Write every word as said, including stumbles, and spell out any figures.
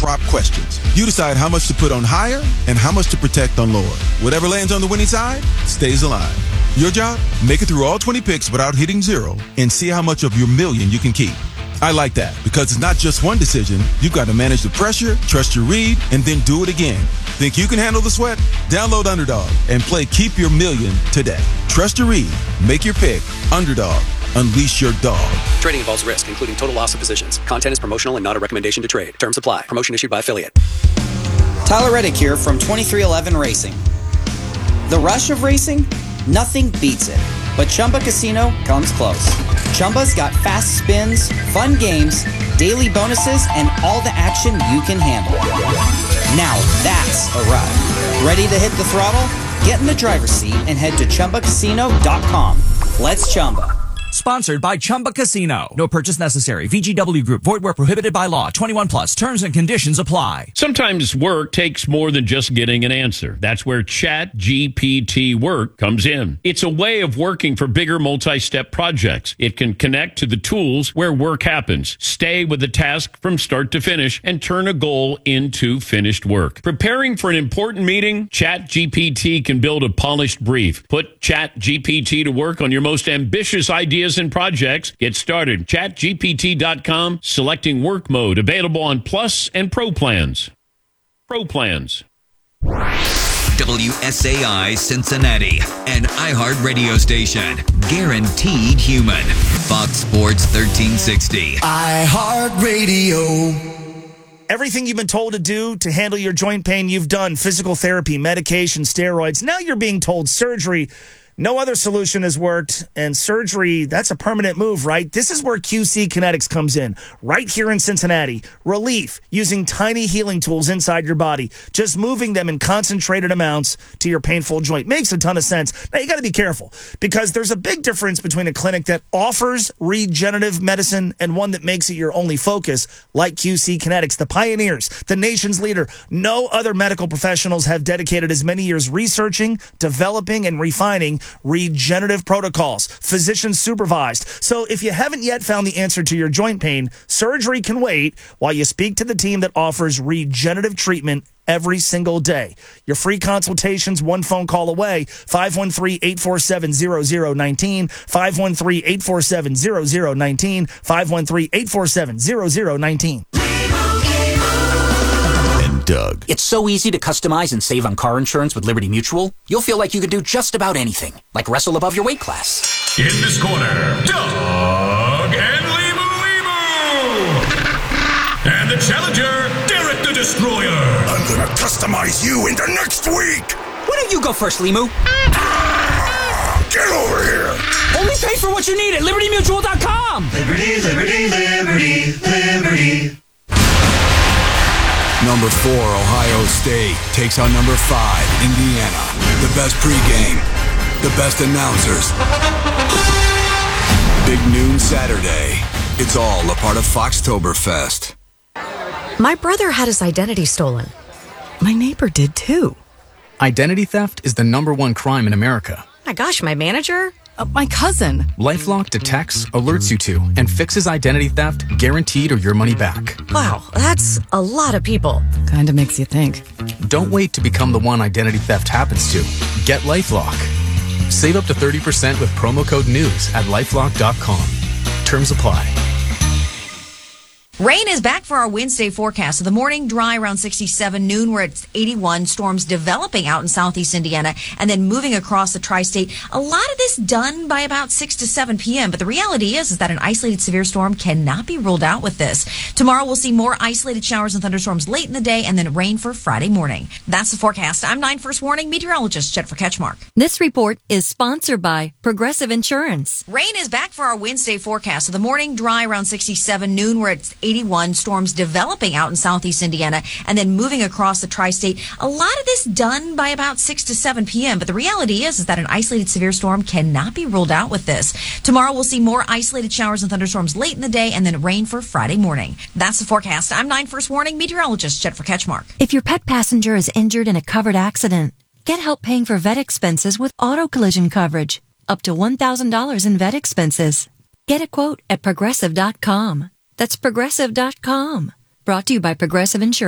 prop questions. You decide how much to put on higher and how much to protect on lower. Whatever lands on the winning side stays alive. Your job? Make it through all twenty picks without hitting zero and see how much of your million you can keep. I like that because it's not just one decision. You've got to manage the pressure, trust your read, and then do it again. Think you can handle the sweat? Download Underdog and play Keep Your Million today. Trust your read. Make your pick. Underdog. Unleash your dog. Trading involves risk, including total loss of positions. Content is promotional and not a recommendation to trade. Terms apply. Promotion issued by affiliate. Tyler Reddick here from twenty-three eleven Racing. The rush of racing? Nothing beats it. But Chumba Casino comes close. Chumba's got fast spins, fun games, daily bonuses, and all the action you can handle. Now that's a ride. Ready to hit the throttle? Get in the driver's seat and head to Chumba Casino dot com. Let's Chumba. Sponsored by Chumba Casino. No purchase necessary. V G W Group. Void where prohibited by law. twenty-one plus. Terms and conditions apply. Sometimes work takes more than just getting an answer. That's where Chat G P T Work comes in. It's a way of working for bigger multi-step projects. It can connect to the tools where work happens, stay with the task from start to finish, and turn a goal into finished work. Preparing for an important meeting? Chat G P T can build a polished brief. Put Chat G P T to work on your most ambitious ideas and projects. Get started. Chat G P T dot com. Selecting work mode. Available on Plus and Pro plans. Pro plans. W S A I Cincinnati, an iHeart radio station. Guaranteed human. Fox Sports thirteen sixty. iHeart Radio. Everything you've been told to do to handle your joint pain, you've done. Physical therapy, medication, steroids. Now you're being told surgery. No other solution has worked, and surgery, that's a permanent move, right? This is where Q C Kinetics comes in, right here in Cincinnati. Relief, using tiny healing tools inside your body, just moving them in concentrated amounts to your painful joint. Makes a ton of sense. Now, you got to be careful, because there's a big difference between a clinic that offers regenerative medicine and one that makes it your only focus, like Q C Kinetics, the pioneers, the nation's leader. No other medical professionals have dedicated as many years researching, developing, and refining regenerative protocols, physician supervised. So if you haven't yet found the answer to your joint pain, surgery can wait while you speak to the team that offers regenerative treatment every single day. Your free consultations, one phone call away, five one three, eight four seven, zero zero one nine, five one three, eight four seven, zero zero one nine, five one three, eight four seven, zero zero one nine. Doug. It's so easy to customize and save on car insurance with Liberty Mutual. You'll feel like you could do just about anything, like wrestle above your weight class. In this corner, Doug and Limu Limu! And the challenger, Derek the Destroyer! I'm gonna customize you into next week! Why don't you go first, Limu? Get over here! Only pay for what you need at Liberty Mutual dot com! Liberty, Liberty, Liberty, Liberty. Number four, Ohio State, takes on number five, Indiana. The best pregame, the best announcers. Big noon Saturday. It's all a part of Foxtoberfest. My brother had his identity stolen. My neighbor did too. Identity theft is the number one crime in America. My gosh, my manager? Uh, my cousin. LifeLock detects, alerts you to, and fixes identity theft guaranteed or your money back. Wow, that's a lot of people. Kinda makes you think. Don't wait to become the one identity theft happens to. Get LifeLock. Save up to thirty percent with promo code NEWS at lifelock dot com. Terms apply. Rain is back for our Wednesday forecast. So the morning dry around sixty-seven, noon we're at eighty-one. Storms developing out in southeast Indiana and then moving across the tri-state. A lot of this done by about six to seven p.m. But the reality is, is that an isolated severe storm cannot be ruled out with this. Tomorrow we'll see more isolated showers and thunderstorms late in the day and then rain for Friday morning. That's the forecast. I'm nine First Warning meteorologist Jennifer Ketchmark. This report is sponsored by Progressive Insurance. Rain is back for our Wednesday forecast. So the morning dry around sixty-seven, noon we're at eighty-one. Storms developing out in southeast Indiana and then moving across the tri-state. A lot of this done by about six to seven p.m. But the reality is, is that an isolated severe storm cannot be ruled out with this. Tomorrow we'll see more isolated showers and thunderstorms late in the day and then rain for Friday morning. That's the forecast. I'm nine First Warning meteorologist Jennifer Ketchmark. If your pet passenger is injured in a covered accident, get help paying for vet expenses with auto collision coverage. Up to one thousand dollars in vet expenses. Get a quote at progressive dot com. That's progressive dot com. Brought to you by Progressive Insurance.